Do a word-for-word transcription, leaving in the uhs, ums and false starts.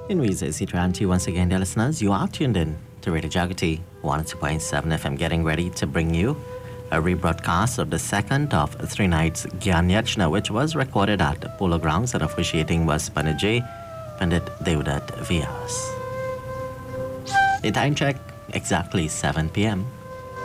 In Visa Citranti, once again, dear listeners, you are tuned in to Radio Jagati one oh two point seven F M, getting ready to bring you a rebroadcast of the second of three nights Gyan Yajna, which was recorded at Polo Grounds, and officiating was Pandit Pandit Devdutt Vyas. The time check, exactly seven p m